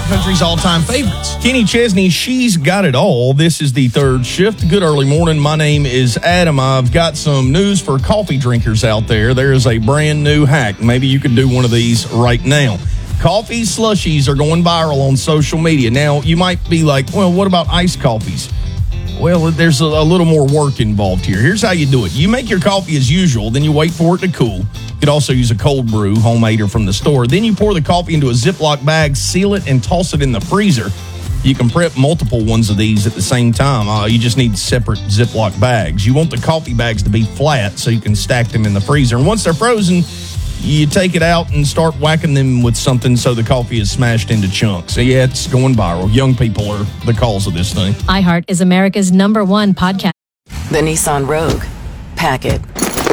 country's all-time favorites. Kenny Chesney, she's got it all. This is the third shift. Good early morning. My name is Adam. I've got some news for coffee drinkers out there. There is a brand new hack. Maybe you could do one of these right now. Coffee slushies are going viral on social media. Now, you might be like, well, what about iced coffees? Well, there's a little more work involved here. Here's how you do it. You make your coffee as usual, then you wait for it to cool. You could also use a cold brew, homemade or from the store. Then you pour the coffee into a Ziploc bag, seal it, and toss it in the freezer. You can prep multiple ones of these at the same time. You just need separate Ziploc bags. You want the coffee bags to be flat so you can stack them in the freezer. And once they're frozen, you take it out and start whacking them with something so the coffee is smashed into chunks. So, yeah, it's going viral. Young people are the cause of this thing. iHeart is America's #1 podcast. The Nissan Rogue. Pack it.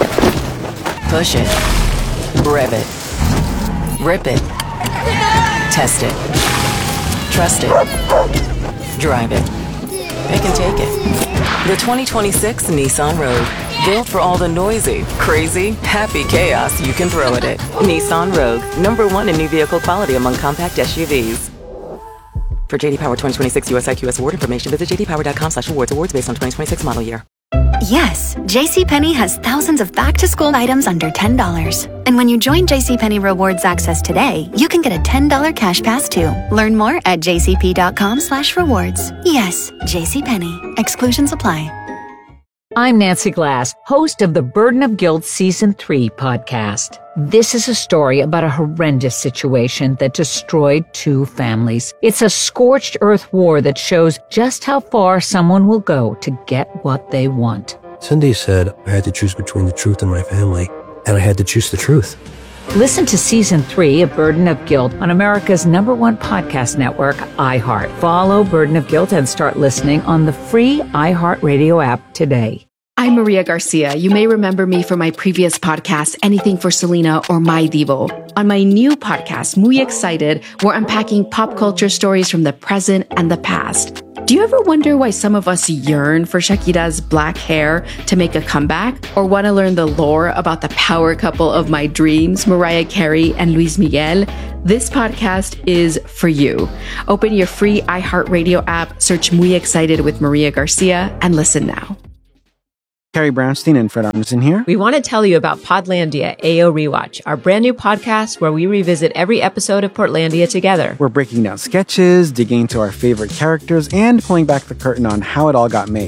Push it. Rev it. Rip it. Test it. Trust it. Drive it. It can take it. The 2026 Nissan Rogue. Built for all the noisy, crazy, happy chaos you can throw at it. Nissan Rogue. #1 in new vehicle quality among compact SUVs. For JD Power 2026 US IQS award information, visit jdpower.com/awards. Awards based on 2026 model year. Yes, JCPenney has thousands of back-to-school items under $10. And when you join JCPenney Rewards Access today, you can get a $10 cash pass too. Learn more at jcp.com/rewards. Yes, JCPenney. Exclusions apply. I'm Nancy Glass, host of the Burden of Guilt Season 3 podcast. This is a story about a horrendous situation that destroyed 2 families. It's a scorched earth war that shows just how far someone will go to get what they want. Cindy said I had to choose between the truth and my family, and I had to choose the truth. Listen to Season 3 of Burden of Guilt on America's #1 podcast network, iHeart. Follow Burden of Guilt and start listening on the free iHeart Radio app today. I'm Maria Garcia. You may remember me from my previous podcast, Anything for Selena or My Divo. On my new podcast, Muy Excited, we're unpacking pop culture stories from the present and the past. Do you ever wonder why some of us yearn for Shakira's black hair to make a comeback? Or want to learn the lore about the power couple of my dreams, Mariah Carey and Luis Miguel? This podcast is for you. Open your free iHeartRadio app, search Muy Excited with Maria Garcia, and listen now. Carrie Brownstein and Fred Armisen here. We want to tell you about Podlandia AO Rewatch, our brand new podcast where we revisit every episode of Portlandia together. We're breaking down sketches, digging into our favorite characters, and pulling back the curtain on how it all got made.